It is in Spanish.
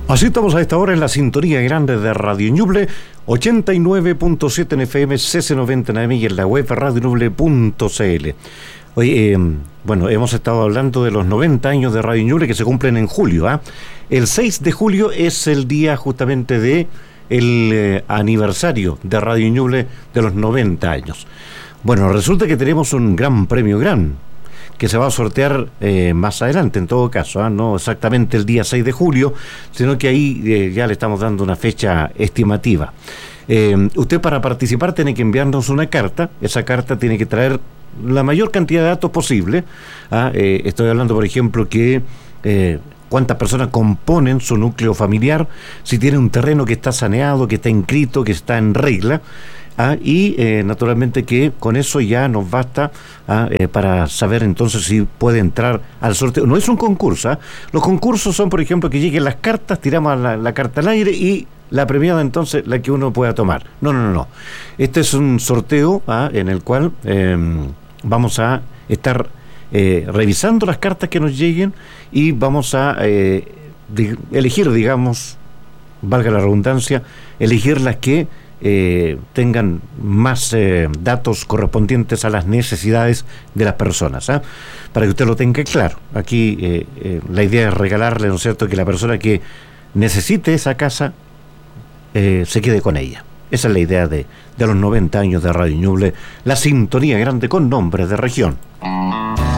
Así estamos a esta hora en la sintonía grande de Radio Ñuble, 89.7 en FM, CC90 en AM y en la web radioñuble.cl. Hoy, bueno, hemos estado hablando de los 90 años de Radio Ñuble que se cumplen en julio. El 6 de julio es el día justamente de el aniversario de Radio Ñuble de los 90 años. Bueno, resulta que tenemos un gran premio que se va a sortear más adelante, en todo caso, no exactamente el día 6 de julio, sino que ahí ya le estamos dando una fecha estimativa. Usted para participar tiene que enviarnos una carta. Esa carta tiene que traer la mayor cantidad de datos posible. Estoy hablando, por ejemplo, que cuántas personas componen su núcleo familiar, si tiene un terreno que está saneado, que está inscrito, que está en regla. Y naturalmente que con eso ya nos basta para saber entonces si puede entrar al sorteo. No es un concurso. Los concursos son, por ejemplo, que lleguen las cartas, tiramos la carta al aire y la premiada entonces la que uno pueda tomar. No. Este es un sorteo en el cual vamos a estar revisando las cartas que nos lleguen y vamos a elegir, digamos, valga la redundancia, elegir las que tengan más datos correspondientes a las necesidades de las personas, para que usted lo tenga claro. Aquí la idea es regalarle, ¿no es cierto?, que la persona que necesite esa casa se quede con ella. Esa es la idea de los 90 años de Radio Ñuble, la sintonía grande con nombres de región.